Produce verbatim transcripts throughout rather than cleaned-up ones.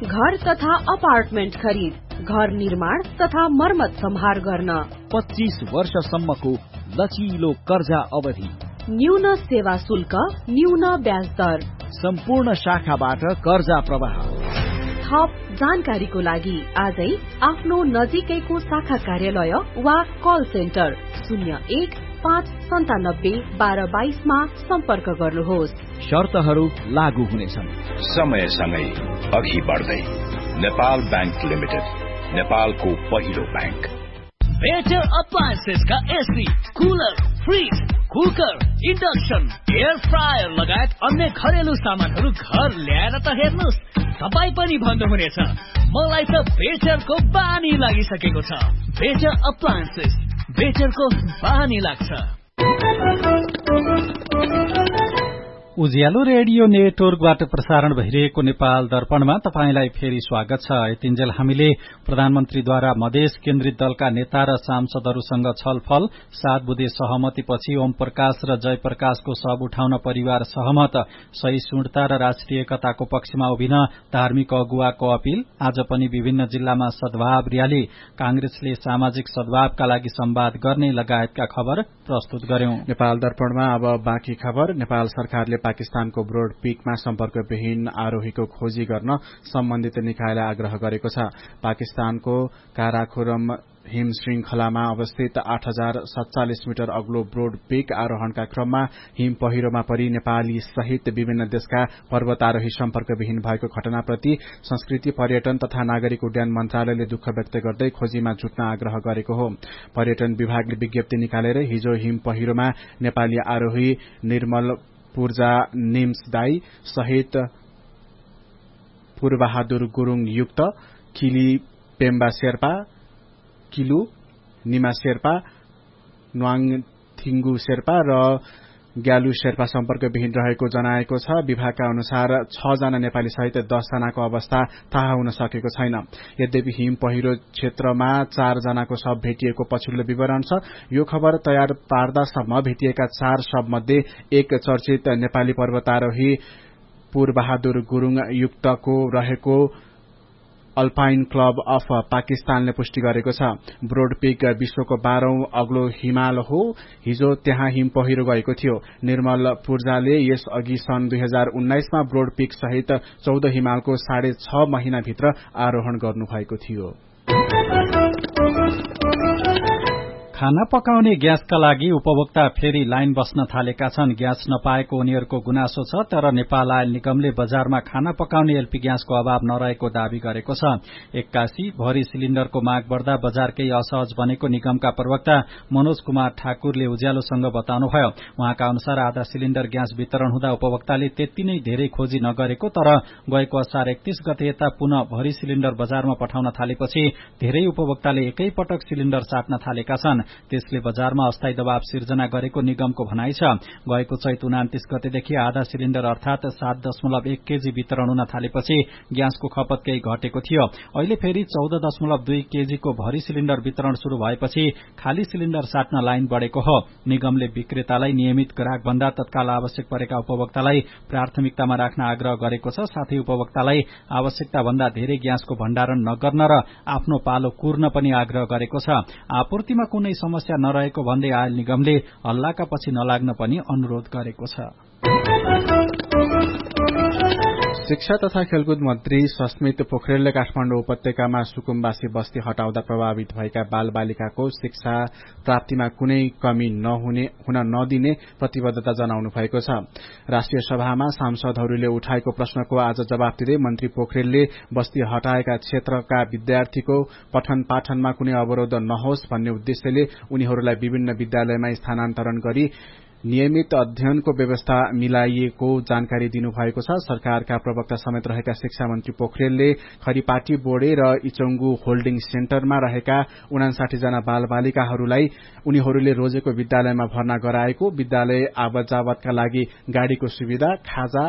घर तथा अपार्टमेन्ट खरिद, घर निर्माण तथा मर्मत सम्हार गर्न, पच्चीस वर्षसम्मको लचिलो कर्जा अवधि, न्यून सेवा शुल्क, न्यून ब्याज दर, सम्पूर्ण शाखाबाट कर्जा प्रवाह। थप जानकारीको लागि आजै आफ्नो नजिकैको शाखा कार्यालय वा कल सेन्टर शून्य एक पाँच सन्तानब्बे बाह्र बाइसमा सम्पर्क गर्नुहोस्। शर्तहरू लागू हुनेछन्। समयसँगै अघि बढ्दै नेपाल बैंक लिमिटेड, नेपालको पहिलो बैंक। बेटर अप्लायन्सेस का AC, cooler, fridge, cooker, induction, air fryer लगायत अन्य घरेलु सामानहरू घर ल्याएर त हेर्नुहोस्, तपाई पनि भन्नुहुनेछ मलाई त बेटरको बानी लागिसकेको छ। बेटर अप्लायन्सेस, बेटरको बानी लाग्छ। उज्यालो रेडियो नेटवर्कबाट प्रसारण भइरहेको नेपाल दर्पणमा तपाईंलाई फेरि स्वागत छ। यतिन्जेल हामीले प्रधानमन्त्रीद्वारा मधेस केन्द्रित दलका नेता र सांसदहरूसँग छलफल, सात बुँदे सहमतिपछि ओम प्रकाश र जय प्रकाशको शव उठाउन परिवार सहमत, सहिष्णुता र राष्ट्रिय एकताको पक्षमा उभिन धार्मिक अगुवाको अपील, आज पनि विभिन्न जिल्लामा सद्भाव र्याली, कांग्रेसले सामाजिक सद्भावका लागि संवाद गर्ने लगायतका खबर प्रस्तुत गर्यौं। नेपाल दर्पणमा अब बाँकी खबर। नेपाल सरकारले पाकिस्तानको ब्रोड पीकमा सम्पर्कविहीन आरोहीको खोजी गर्न सम्बन्धित निकायलाई आग्रह गरेको छ। पाकिस्तानको काराकोरम हिम श्रृंखलामा अवस्थित आठ हजार सत्तालिस मिटर अग्लो ब्रोड पीक आरोहणका क्रममा हिम पहिरोमा परि नेपाली सहित विभिन्न देशका पर्वतारोही सम्पर्कविहीन भएको घटनाप्रति संस्कृति, पर्यटन तथा नागरिक उड्डयन मन्त्रालयले दुःख व्यक्त गर्दै खोजीमा जुट्न आग्रह गरेको हो। पर्यटन विभागले विज्ञप्ति निकालेर हिजो हिम पहिरोमा नेपाली आरोही निर्मल पूर्जा निम्स दाई सहित पूर्वबहादुर गुरूङ युक्त किली पेम्बा शेर्पा, किलु निमा शेर्पा, न्वाङ थिङ्गु शेर्पा र ग्यालु शेर्पा सम्पर्कविहीन रहेको जनाएको छ। विभागका अनुसार छ जना नेपाली सहित दस जनाको अवस्था थाहा हुन सकेको छैन। यद्यपि हिम पहिरो क्षेत्रमा चार जनाको शव भेटिएको पछिल्लो विवरण छ। यो खबर तयार पार्दासम्म भेटिएका चार शव मध्ये एक चर्चित नेपाली पर्वतारोही पूर्वबहादुर गुरूङ युक्तको रहेको अल्पाइन क्लब अफ पाकिस्तानले पुष्टि गरेको छ। ब्रोड पीक विश्वको बाह्रौं अग्लो हिमाल हो। हिजो त्यहाँ हिम पहिरो गएको थियो। निर्मल पूर्जाले यस अघि सन् दुई हजार उन्नाइसमा ब्रोड पीक सहित चौध हिमालको साढे छ महिनाभित्र आरोहण गर्नुभएको थियो। खाना पकाउने ग्यासका लागि उपभोक्ता फेरि लाइन बस्न थालेका छन्। ग्यास नपाएको उनीहरूको गुनासो छ, तर नेपाल आयल निगमले बजारमा खाना पकाउने एलपी ग्यासको अभाव नरहेको दावी गरेको छ। एक्कासी भरि सिलिण्डरको माग बढ्दा बजार केही असहज बनेको निगमका प्रवक्ता मनोज कुमार ठाकुरले उज्यालोसँग बताउनुभयो। उहाँका अनुसार आधा सिलिण्डर ग्यास वितरण हुँदा उपभोक्ताले त्यति नै धेरै खोजी नगरेको, तर गएको असार एकतीस गते यता पुनः भरि सिलिण्डर बजारमा पठाउन थालेपछि धेरै उपभोक्ताले एकै पटक सिलिण्डर साट्न थालेका छन्। त्यसले बजारमा अस्थायी दबाव सिर्जना गरेको निगमको भनाइ छ। गएको चैत उनातीस गतेदेखि आधा सिलिण्डर अर्थात सात दशमलव एक केजी वितरण हुन थालेपछि ग्यासको खपत केही घटेको थियो। अहिले फेरि चौध दशमलव दुई केजीको भरि सिलिण्डर वितरण शुरू भएपछि खाली सिलिण्डर साट्न लाइन बढ़ेको हो। निगमले विक्रेतालाई नियमित ग्राहक भन्दा तत्काल आवश्यक परेका उपभोक्तालाई प्राथमिकतामा राख्न आग्रह गरेको छ। साथै उपभोक्तालाई आवश्यकता भन्दा धेरै ग्यासको भण्डारण नगर्न र आफ्नो पालो कुर्न पनि आग्रह गरेको छ। आपूर्तिमा कुनै समस्या नरहेको भन्दै आयल निगमले हल्लाका पछि नलाग्न पनि अनुरोध गरेको छ। शिक्षा तथा खेलकुद मन्त्री सस्मित पोखरेलले काठमाडौँ उपत्यकामा सुकुम्बासी बस्ती हटाउँदा प्रभावित भएका बाल बालिकाको शिक्षा प्राप्तिमा कुनै कमी नहुने हुन नदिने प्रतिबद्धता जनाउनु भएको छ। राष्ट्रिय सभामा सांसदहरूले उठाएको प्रश्नको आज जवाब दिँदै मन्त्री पोखरेलले बस्ती हटाएका क्षेत्रका विद्यार्थीको पठन पाठनमा कुनै अवरोध नहोस् भन्ने उद्देश्यले उनीहरूलाई विभिन्न विद्यालयमा स्थानान्तरण गरी नियमित अध्ययनको व्यवस्था मिलाइएको जानकारी दिनुभएको छ। सरकारका प्रवक्ता समेत रहेका शिक्षा मन्त्री पोखरेलले खरिपाटी बोर्डे र इचंगु होल्डिङ सेन्टरमा रहेका उनासाठी जना बाल बालिकाहरूलाई उनीहरूले रोजेको विद्यालयमा भर्ना गराएको, विद्यालय आवत जावतका लागि गाड़ीको सुविधा, खाजा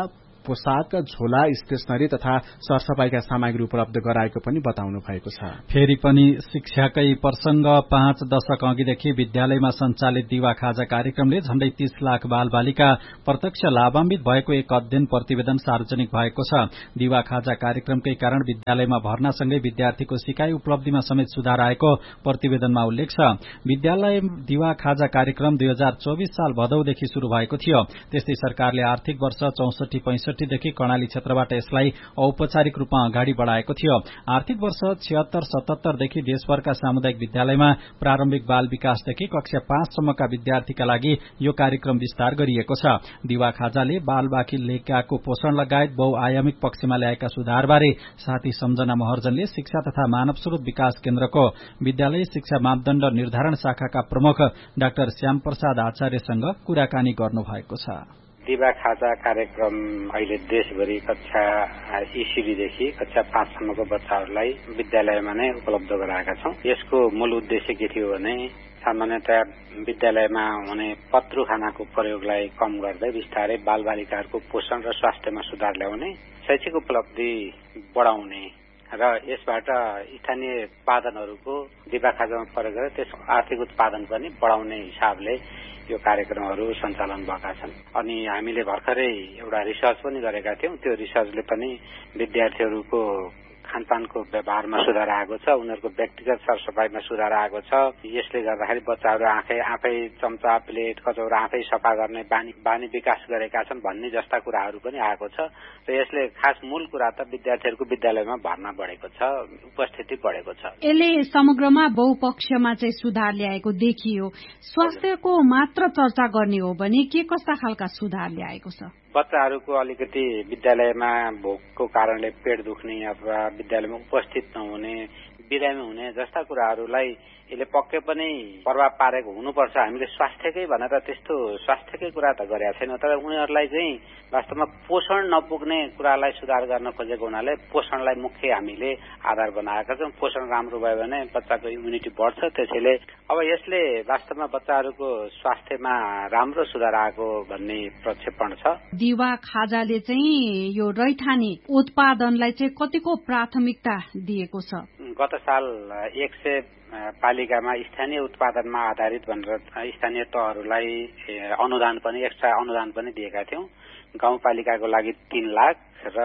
पोसाक, झोला, स्टेशनरी तथा सरसफाईका सामग्री उपलब्ध गराएको पनि बताउनु भएको छ। फेरि पनि शिक्षाकै प्रसंग पाँच दशक अघिदेखि विद्यालयमा सञ्चालित दिवा खाजा कार्यक्रमले झण्डै तीस लाख बाल बालिका प्रत्यक्ष लाभान्वित भएको एक अध्ययन प्रतिवेदन सार्वजनिक भएको छ। दिवा खाजा कार्यक्रमकै कारण विद्यालयमा भर्नासँगै विद्यार्थीको सिकाइ उपलब्धिमा समेत सुधार आएको प्रतिवेदनमा उल्लेख छ। विद्यालय दिवा खाजा कार्यक्रम दुई हजार चौबिस साल भदौदेखि शुरू भएको थियो। त्यस्तै सरकारले आर्थिक वर्ष चौसठी पैंसठी देखि कर्णाली क्षेत्रबाट यसलाई औपचारिक रूपमा अगाडि बढ़ाएको थियो। आर्थिक वर्ष छिहत्तर सतहत्तर देखि देशभरका सामुदायिक विद्यालयमा प्रारम्भिक बाल विकासदेखि कक्षा पाँचसम्मका विद्यार्थीका लागि यो कार्यक्रम विस्तार गरिएको छ। दिवा खाजाले बाल बालिकाको पोषण लगायत बहुआयामिक पक्षमा ल्याएका सुधारबारे साथी सम्झना महर्जनले शिक्षा तथा मानव स्रोत विकास केन्द्रको विद्यालय शिक्षा मापदण्ड निर्धारण शाखाका प्रमुख डाक्टर श्याम प्रसाद आचार्यसँग कुराकानी गर्नुभएको छ। दिवा खाजा कार्यक्रम अहिले देशभरि कक्षा ईसीडीदेखि कक्षा पाँचसम्मको बच्चाहरूलाई विद्यालयमा नै उपलब्ध गराएका छौं। यसको मूल उद्देश्य के थियो भने सामान्यतया विद्यालयमा हुने पत्रु खानाको प्रयोगलाई कम गर्दै बिस्तारै बाल बालिकाहरूको पोषण र स्वास्थ्यमा सुधार ल्याउने, शैक्षिक उपलब्धि बढाउने र यसबाट स्थानीय उत्पादनहरूको दिवा खाजामा प्रयोग गरेर त्यसको आर्थिक उत्पादन पनि बढाउने हिसाबले यो कार्यक्रमहरू सञ्चालन भएका छन्। अनि हामीले भर्खरै एउटा रिसर्च पनि गरेका थियौं। त्यो रिसर्चले पनि विद्यार्थीहरूको खानपानको व्यवहारमा सुधार आएको छ, उनीहरूको व्यक्तिगत सरसफाईमा सुधार आएको छ। यसले गर्दाखेरि बच्चाहरू आफै आफै चम्चा, प्लेट, कचौरा आफै सफा गर्ने बानी बानी विकास गरेका छन् भन्ने जस्ता कुराहरू पनि आएको छ। र यसले खास मूल कुरा त विद्यार्थीहरूको विद्यालयमा भर्ना बढेको छ, उपस्थिति बढेको छ। यसले समग्रमा बहुपक्षमा चाहिँ सुधार ल्याएको देखियो। स्वास्थ्यको मात्र चर्चा गर्ने हो भने के कस्ता खालका सुधार ल्याएको छ? बच्चाहरूको अलिकति विद्यालयमा भोकको कारणले पेट दुख्ने अथवा विद्यालयमा उपस्थित नहुने, बिरामी हुने जस्ता कुराहरूलाई यसले पक्कै पनि प्रभाव पारेको हुनुपर्छ। हामीले स्वास्थ्यकै भनेर त्यस्तो स्वास्थ्यकै कुरा त गरेका छैनौं, तर उनीहरूलाई चाहिँ वास्तवमा पोषण नपुग्ने कुरालाई सुधार गर्न खोजेको हुनाले पोषणलाई मुख्य हामीले आधार बनाएका छौं। पोषण राम्रो भयो भने बच्चाको इम्युनिटी बढ्छ। त्यसैले अब यसले वास्तवमा बच्चाहरूको स्वास्थ्यमा राम्रो सुधार आएको भन्ने प्रक्षेपण छ। दिवा खाजाले चाहिँ यो रैथाने उत्पादनलाई चाहिँ कतिको प्राथमिकता दिएको छ? गत साल एक सय पालिकामा स्थानीय उत्पादनमा आधारित भनेर स्थानीय तहहरूलाई अनुदान पनि एक्स्ट्रा अनुदान पनि दिएका थियौं। गाउँपालिकाको लागि तीन लाख र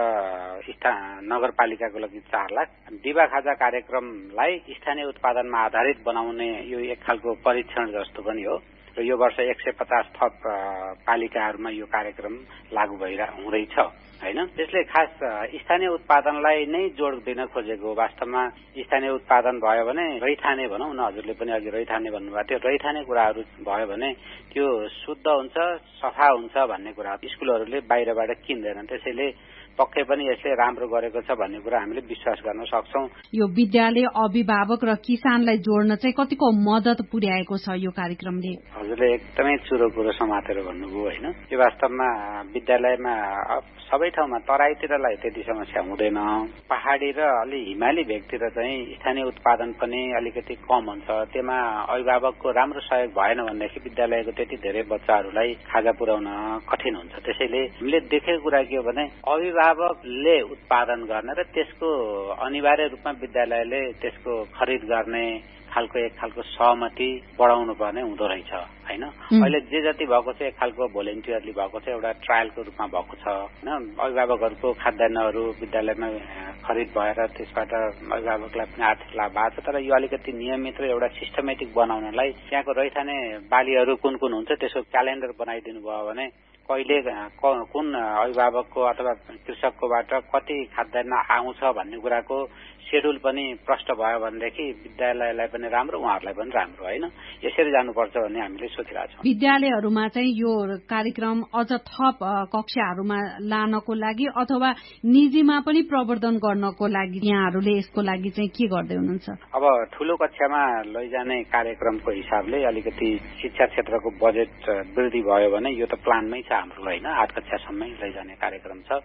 नगरपालिकाको लागि चार लाख। दिवा खाजा कार्यक्रमलाई स्थानीय उत्पादनमा आधारित बनाउने यो एक खालको परीक्षण जस्तो पनि हो। र यो वर्ष एक सय पचास थप पालिकाहरूमा यो कार्यक्रम लागू भइरहेको हुँदैछ हैन। त्यसले खास स्थानीय उत्पादनलाई नै जोड दिन खोजेको। वास्तवमा स्थानीय उत्पादन भयो भने रैथाने भनौं न, हजुरले पनि अघि रैथाने भन्नुभएको थियो। रैथाने कुराहरू भयो भने त्यो शुद्ध हुन्छ, सफा हुन्छ भन्ने कुरा स्कुलहरूले बाहिरबाट किन्दैनन्। त्यसैले पक्कै पनि यसले राम्रो गरेको छ भन्ने कुरा हामीले विश्वास गर्न सक्छौं। यो विद्यालय, अभिभावक र किसानलाई जोड्न चाहिँ कतिको मद्दत पुर्याएको छ यो कार्यक्रमले? हजुरले एकदमै चुरो कुरो समातेर भन्नुभयो हैन। यो वास्तवमा विद्यालयमा सबै ठाउँमा तराईतिरलाई त्यति समस्या हुँदैन। पहाडी र अलि हिमाली भेगतिर चाहिँ स्थानीय उत्पादन पनि अलिकति कम हुन्छ। त्यसमा अभिभावकको राम्रो सहयोग भएन भनेदेखि विद्यालयको त्यति धेरै बच्चाहरूलाई खाजा पुर्याउन कठिन हुन्छ। त्यसैले हामीले देखेको कुरा के हो भने अभिभावकले उत्पादन गर्ने र त्यसको अनिवार्य रूपमा विद्यालयले त्यसको खरिद गर्ने खालको एक खालको सहमति बढाउनु पर्ने हुँदो रहेछ हैन। अहिले जे जति भएको छ एक खालको भोलिन्टियरली भएको छ, एउटा ट्रायलको रूपमा भएको छ हैन। अभिभावकहरूको खाद्यान्नहरू विद्यालयमा खरिद भएर त्यसबाट अभिभावकलाई पनि आर्थिक लाभ भएको छ। तर यो अलिकति नियमित र एउटा सिस्टमेटिक बनाउनलाई त्यहाँको रैथाने बालीहरू कुन कुन हुन्छ त्यसको क्यालेन्डर बनाइदिनु भयो भने कहिले कुन अभिभावकको अथवा कृषककोबाट कति खाद्यान्न आउँछ भन्ने कुराको शेड्युल पनि प्रष्ट भयो भनेदेखि विद्यालयलाई पनि राम्रो, उहाँहरूलाई पनि राम्रो हैन। यसरी जानुपर्छ भन्ने हामीले सोचिरहेका छौं। विद्यालयहरूमा चाहिँ यो कार्यक्रम अझ थप कक्षाहरूमा लानको लागि अथवा निजीमा पनि प्रवर्धन गर्नको लागि यहाँहरूले यसको लागि चाहिँ के गर्दै हुनुहुन्छ? अब ठूलो कक्षामा लैजाने कार्यक्रमको हिसाबले अलिकति शिक्षा क्षेत्रको बजेट वृद्धि भयो भने यो त प्लानमै छ हाम्रो हैन। आठ कक्षासम्मै लैजाने कार्यक्रम छ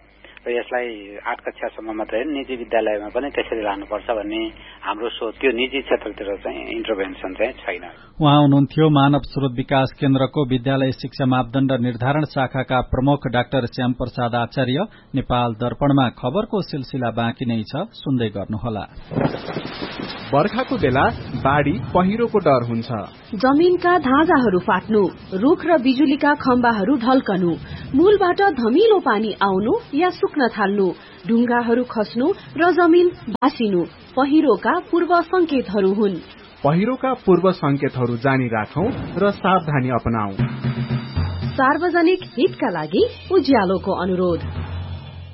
र यसलाई आठ कक्षासम्म मात्रै निजी विद्यालयमा पनि त्यसरी लानुपर्छ भन्ने हाम्रो सोच, त्यो निजी क्षेत्रतिर चाहिँ इन्टरभेन्सन चाहिँ छैन। उहाँ हुनुहुन्थ्यो मानव स्रोत विकास केन्द्रको विद्यालय शिक्षा मापदण्ड निर्धारण शाखाका प्रमुख डाक्टर श्याम प्रसाद आचार्य। नेपाल दर्पणमा खबरको सिलसिला बाँकी नै छ, सुन्दै गर्नुहोला। बर्खाको बेला बाढ़ी पहिरोको डर हुन्छ। जमीनका धाजाहरू फाट्नु, रुख र बिजुलीका खम्बाहरू ढल्कनु, मूलबाट धमिलो पानी आउनु या सुक्न थाल्नु, ढुङ्गाहरू खस्नु र जमीन भासिनु पहिरोका पूर्व संकेतहरू हुन्। पहिरोका पूर्व संकेतहरू जानी राखौं र सावधानी अपनाऊ। सार्वजनिक हितका लागि उज्यालोको अनुरोध।